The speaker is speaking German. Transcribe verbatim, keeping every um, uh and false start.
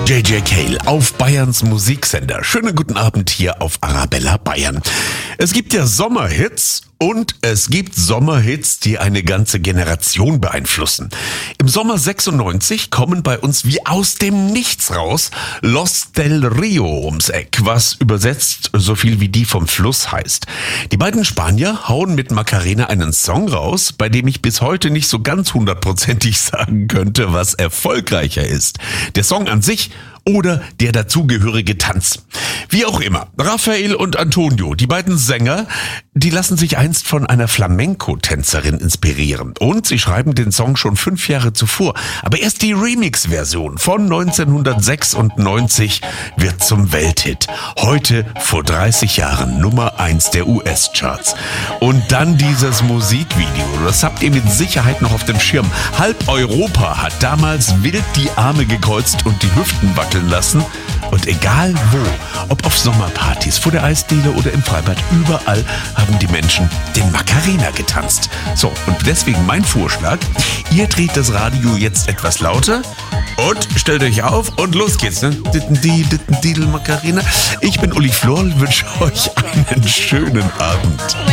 J J Cale auf Bayerns Musiksender. Schönen guten Abend hier auf Arabella Bayern. Es gibt ja Sommerhits und es gibt Sommerhits, die eine ganze Generation beeinflussen. Im Sommer sechsundneunzig kommen bei uns wie aus dem Nichts raus Los del Rio ums Eck, was übersetzt so viel wie die vom Fluss heißt. Die beiden Spanier hauen mit Macarena einen Song raus, bei dem ich bis heute nicht so ganz hundertprozentig sagen könnte, was erfolgreicher ist. Der Song an sich oder der dazugehörige Tanz. Wie auch immer, Raphael und Antonio, die beiden Sänger, die lassen sich einst von einer Flamenco-Tänzerin inspirieren. Und sie schreiben den Song schon fünf Jahre zuvor. Aber erst die Remix-Version von neunzehnhundertsechsundneunzig wird zum Welthit. Heute, vor dreißig Jahren, Nummer eins der U S-Charts. Und dann dieses Musikvideo, das habt ihr mit Sicherheit noch auf dem Schirm. Halb Europa hat damals wild die Arme gekreuzt und die Hüften wackeln lassen. Und egal wo, ob auf Sommerpartys, vor der Eisdiele oder im Freibad, überall haben die Menschen den Macarena getanzt. So, und deswegen mein Vorschlag, ihr dreht das Radio jetzt etwas lauter und stellt euch auf und los geht's, ne? Macarena. Ich bin Uli Flor, wünsche euch einen schönen Abend.